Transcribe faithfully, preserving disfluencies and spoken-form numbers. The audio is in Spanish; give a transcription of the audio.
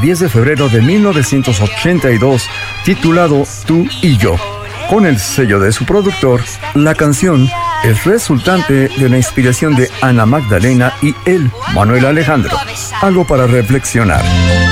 el diez de febrero de mil novecientos ochenta y dos, titulado Tú y Yo. Con el sello de su productor, la canción es resultante de la inspiración de Ana Magdalena y él, Manuel Alejandro. Algo para reflexionar.